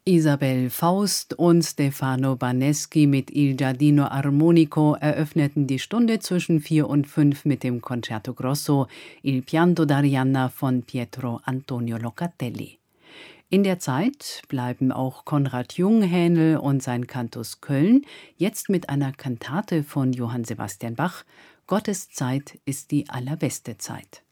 Isabel Faust und Stefano Baneschi mit Il Giardino Armonico eröffneten die Stunde zwischen 4 und 5 mit dem Concerto Grosso Il Pianto d'Arianna von Pietro Antonio Locatelli. In der Zeit bleiben auch Konrad Junghänel und sein Cantus Köln jetzt mit einer Kantate von Johann Sebastian Bach. Gottes Zeit ist die allerbeste Zeit.